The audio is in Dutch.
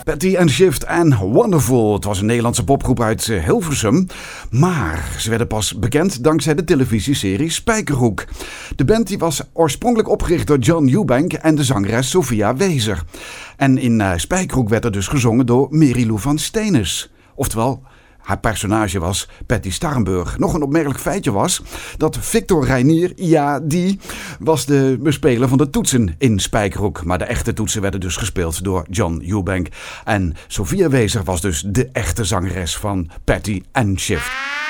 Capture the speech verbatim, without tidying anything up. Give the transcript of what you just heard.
Patty and Shift en Wonderful. Het was een Nederlandse popgroep uit Hilversum. Maar ze werden pas bekend dankzij de televisieserie Spijkerhoek. De band die was oorspronkelijk opgericht door John Eubank en de zangeres Sophia Wezer. En in uh, Spijkerhoek werd er dus gezongen door Mary-Lou van Steenis. Oftewel, haar personage was Patty Starrenburg. Nog een opmerkelijk feitje was dat Victor Reinier, ja, die was de bespeler van de toetsen in Spijkerhoek. Maar de echte toetsen werden dus gespeeld door John Eubank. En Sophia Wezer was dus de echte zangeres van Patty and Shift.